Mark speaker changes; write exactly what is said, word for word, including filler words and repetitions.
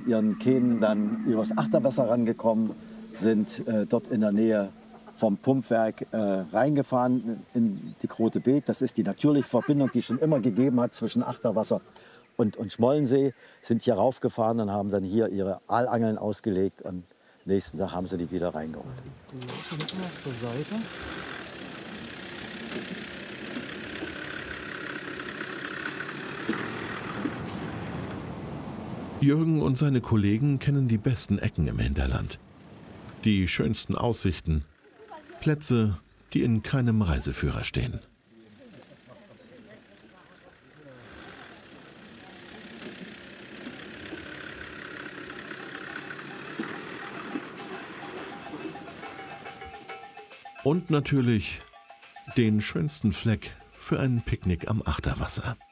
Speaker 1: ihren Kähnen dann übers Achterwasser rangekommen, sind äh, dort in der Nähe vom Pumpwerk äh, reingefahren in die Grote Beek. Das ist die natürliche Verbindung, die es schon immer gegeben hat zwischen Achterwasser und, und Schmollensee. Sind hier raufgefahren und haben dann hier ihre Aalangeln ausgelegt. Und nächsten Tag haben sie die wieder reingeholt.
Speaker 2: Zur Seite.
Speaker 3: Jürgen und seine Kollegen kennen die besten Ecken im Hinterland. Die schönsten Aussichten. Plätze, die in keinem Reiseführer stehen. Und natürlich den schönsten Fleck für ein Picknick am Achterwasser.